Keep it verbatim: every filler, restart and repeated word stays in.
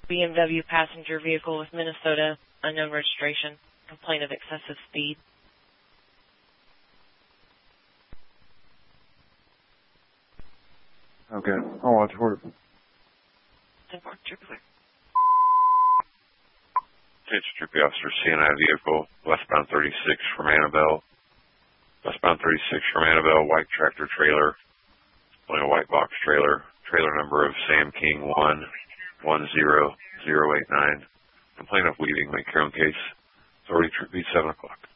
B M W passenger vehicle with Minnesota, unknown registration. Complaint of excessive speed. Okay, I'll watch for it. Attention Troopy Officer, C N I vehicle, westbound thirty-six from Annabelle. Westbound thirty-six from Annabelle, white tractor trailer, only a white box trailer. Trailer number of Sam King one one zero zero eight nine. Complaint of weaving, make your own case. Authority Troopy, seven o'clock.